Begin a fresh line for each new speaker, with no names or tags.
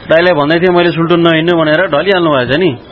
दाइलाई भन्दै थिएँ मैले सुल्टुन नहिँड्नु भनेर ढलिहाल्नु भएछ नि।